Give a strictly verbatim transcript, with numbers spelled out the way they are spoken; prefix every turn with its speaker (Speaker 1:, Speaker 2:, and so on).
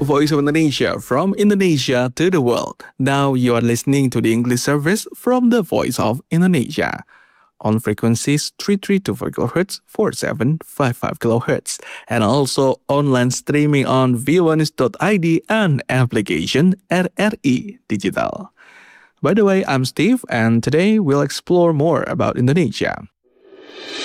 Speaker 1: Voice of Indonesia from Indonesia to the world. Now you are listening to the English service from the Voice of Indonesia on frequencies three three two four kilohertz, four seven five five kilohertz, and also online streaming on v one news dot i d and application R R I Digital. By the way, I'm Steve, and today we'll explore more about Indonesia.